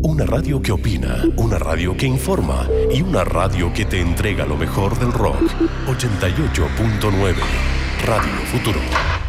Una radio que opina, una radio que informa y una radio que te entrega lo mejor del rock. 88.9 Radio Futuro.